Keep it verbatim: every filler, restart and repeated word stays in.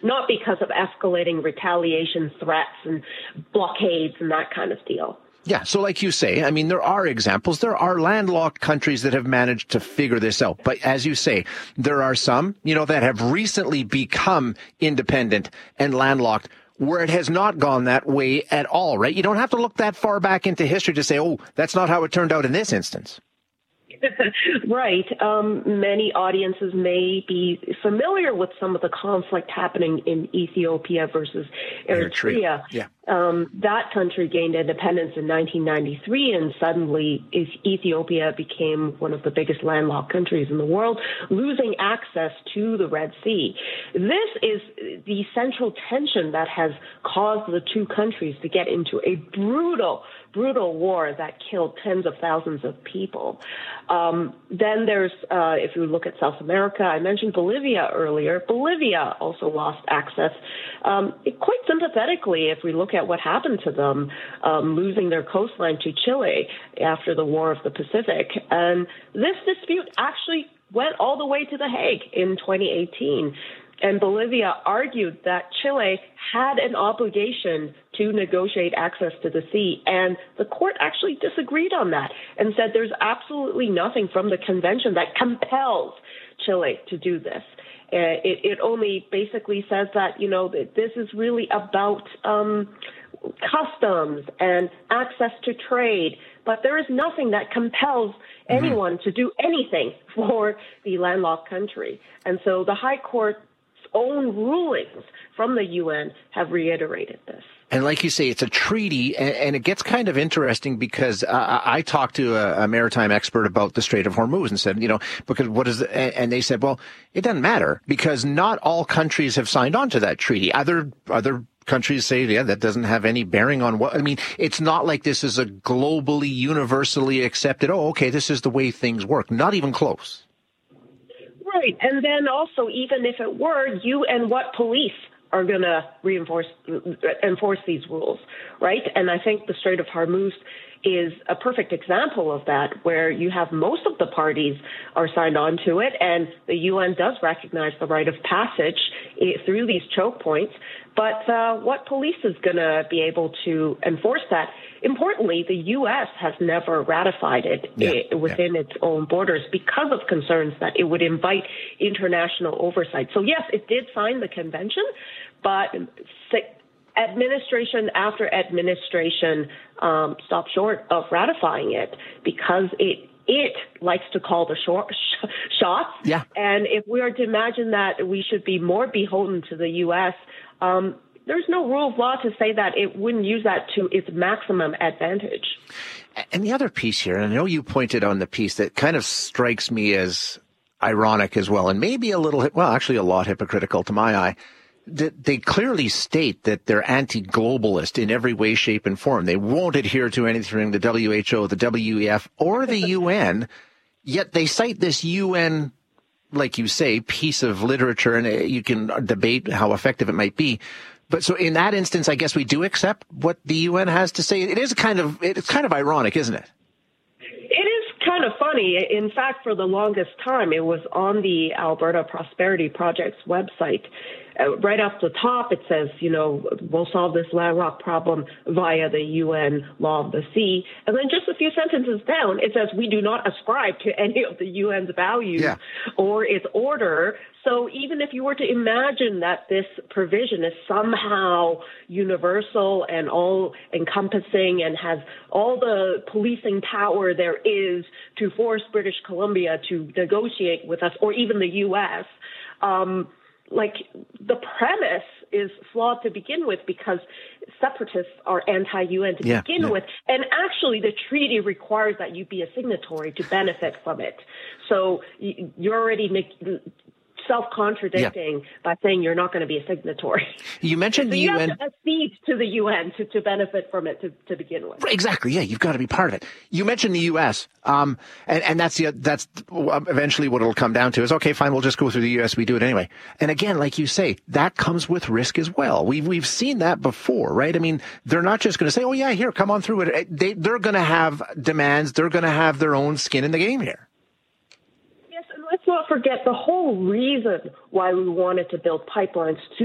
not because of escalating retaliation threats and blockades and that kind of deal. Yeah, so like you say, I mean, there are examples. There are landlocked countries that have managed to figure this out. But as you say, there are some, you know, that have recently become independent and landlocked where it has not gone that way at all, right? You don't have to look that far back into history to say, oh, that's not how it turned out in this instance. Right. Um, many audiences may be familiar with some of the conflict happening in Ethiopia versus Eritrea. Eritrea. Yeah. Um, that country gained independence in nineteen ninety-three, and suddenly Ethiopia became one of the biggest landlocked countries in the world, losing access to the Red Sea. This is the central tension that has caused the two countries to get into a brutal, brutal war that killed tens of thousands of people. Um, then there's, uh, if you look at South America, I mentioned Bolivia earlier. Bolivia also lost access, um, quite sympathetically, if we look at what happened to them, um, losing their coastline to Chile after the War of the Pacific. And this dispute actually went all the way to The Hague in twenty eighteen. And Bolivia argued that Chile had an obligation to negotiate access to the sea. And the court actually disagreed on that and said there's absolutely nothing from the convention that compels Chile to do this. Uh, it, it only basically says that, you know, that this is really about um, customs and access to trade. But there is nothing that compels anyone mm-hmm. to do anything for the landlocked country. And so the High Court own rulings from the U N have reiterated this. And like you say, it's a treaty, and, and it gets kind of interesting because uh, I talked to a, a maritime expert about the Strait of Hormuz and said, you know, because what is, the, and they said, well, it doesn't matter because not all countries have signed on to that treaty. Other, other countries say, yeah, that doesn't have any bearing on what, I mean, it's not like this is a globally, universally accepted, oh, okay, this is the way things work. Not even close. Right. And then also, even if it were, you and what police are going to reinforce, enforce these rules, right? And I think the Strait of Hormuz is a perfect example of that, where you have most of the parties are signed on to it, and the U N does recognize the right of passage through these choke points. But uh, what police is going to be able to enforce that? Importantly, the U S has never ratified it yeah, within yeah. its own borders because of concerns that it would invite international oversight. So, yes, it did sign the convention, but administration after administration um, stopped short of ratifying it because it it likes to call the short sh- shots. Yeah. And if we are to imagine that we should be more beholden to the U S, um, there's no rule of law to say that it wouldn't use that to its maximum advantage. And the other piece here, and I know you pointed on the piece that kind of strikes me as ironic as well, and maybe a little, well, actually a lot hypocritical to my eye, that they clearly state that they're anti-globalist in every way, shape, and form. They won't adhere to anything the W H O, the W E F, or the U N, yet they cite this U N, like you say, piece of literature, and you can debate how effective it might be. But so in that instance, I guess we do accept what the U N has to say. It is kind of, it's kind of ironic, isn't it? It is kind of funny. In fact, for the longest time, it was on the Alberta Prosperity Project's website. Uh, right off the top, it says, you know, we'll solve this landlocked problem via the U N Law of the Sea. And then just a few sentences down, it says we do not ascribe to any of the U N's values yeah. or its order. So even if you were to imagine that this provision is somehow universal and all-encompassing and has all the policing power there is to force British Columbia to negotiate with us, or even the U S, um, like the premise is flawed to begin with because separatists are anti-U N to yeah, begin yeah. with. And actually the treaty requires that you be a signatory to benefit from it. So you're already make, self-contradicting yeah. by saying you're not going to be a signatory. You mentioned so the you U N. have to accede to the U N to, to benefit from it to, to begin with. Exactly. Yeah, you've got to be part of it. You mentioned the U S, um, and, and that's the, that's eventually what it'll come down to is, okay, fine, we'll just go through the U S. We do it anyway. And again, like you say, that comes with risk as well. We've, we've seen that before, right? I mean, they're not just going to say, oh yeah, here, come on through it. They, they're going to have demands. They're going to have their own skin in the game here. Let's not forget the whole reason why we wanted to build pipelines to